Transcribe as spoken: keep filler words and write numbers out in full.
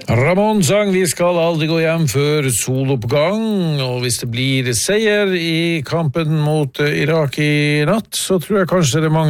Ramón sang vi skal aldri gå hjem før soloppgang, og hvis det blir seier i kampen mot Irak i natt, så tror jeg kanskje det er mange